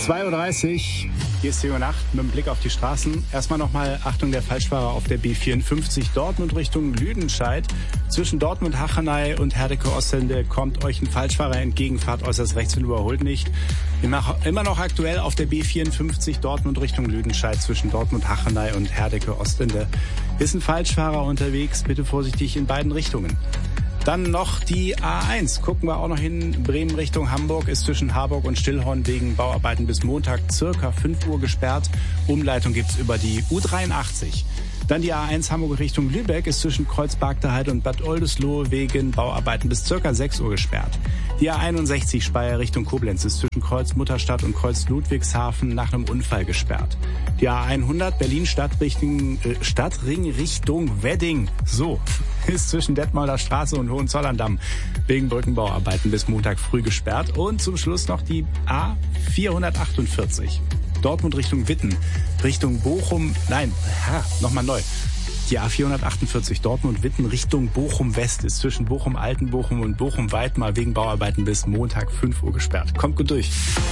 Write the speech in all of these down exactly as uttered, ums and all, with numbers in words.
zwei Uhr dreißig, hier ist zehn Uhr Nacht mit dem Blick auf die Straßen. Erstmal nochmal Achtung der Falschfahrer auf der B vierundfünfzig Dortmund Richtung Lüdenscheid. Zwischen Dortmund, Hachenay und Herdecke-Ostende kommt euch ein Falschfahrer entgegen, fahrt äußerst rechts und überholt nicht. Immer, immer noch aktuell auf der B vierundfünfzig Dortmund Richtung Lüdenscheid zwischen Dortmund, Hachenay und Herdecke-Ostende ist ein Falschfahrer unterwegs, bitte vorsichtig in beiden Richtungen. Dann noch die A eins. Gucken wir auch noch hin. Bremen Richtung Hamburg ist zwischen Harburg und Stillhorn wegen Bauarbeiten bis Montag circa fünf Uhr gesperrt. Umleitung gibt's über die U dreiundachtzig. Dann die A eins Hamburg Richtung Lübeck ist zwischen Kreuzbergterheide und Bad Oldesloe wegen Bauarbeiten bis circa sechs Uhr gesperrt. Die A einundsechzig Speyer Richtung Koblenz ist zwischen Kreuz Mutterstadt und Kreuz Ludwigshafen nach einem Unfall gesperrt. Die A hundert Berlin Stadtring, äh, Stadtring Richtung Wedding. So. Ist zwischen Detmolder Straße und Hohenzollern-Damm wegen Brückenbauarbeiten bis Montag früh gesperrt. Und zum Schluss noch die A vierhundertachtundvierzig. Dortmund Richtung Witten, Richtung Bochum, nein, ha, nochmal neu. Die A vierhundertachtundvierzig Dortmund-Witten Richtung Bochum-West ist zwischen Bochum-Altenbochum und Bochum-Weidmar wegen Bauarbeiten bis Montag fünf Uhr gesperrt. Kommt gut durch.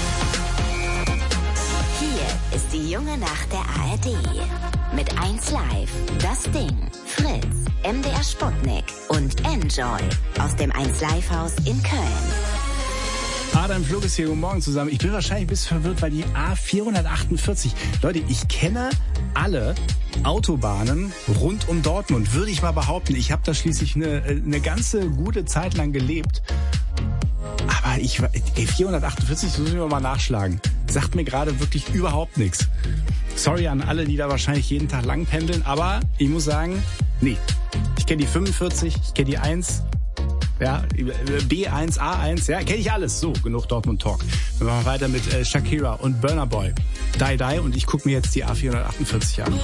Hier ist die junge Nacht der A R D. Mit eins Live, Das Ding, Fritz, M D R Sputnik und Enjoy aus dem eins Live Haus in Köln. Adam Flug ist hier, guten Morgen zusammen. Ich bin wahrscheinlich ein bisschen verwirrt, weil die A vierhundertachtundvierzig, Leute, ich kenne alle Autobahnen rund um Dortmund, würde ich mal behaupten. Ich habe da schließlich eine, eine ganze gute Zeit lang gelebt. Aber ich, ey, vierhundertachtundvierzig, das müssen wir mal nachschlagen. Sagt mir gerade wirklich überhaupt nichts. Sorry an alle, die da wahrscheinlich jeden Tag lang pendeln, aber ich muss sagen, nee. Ich kenne die fünfundvierzig, ich kenne die eins, ja, B eins, A eins, ja, kenne ich alles. So, genug Dortmund Talk. Wir machen weiter mit äh, Shakira und Burna Boy. Die Die und ich gucke mir jetzt die A vierhundertachtundvierzig an.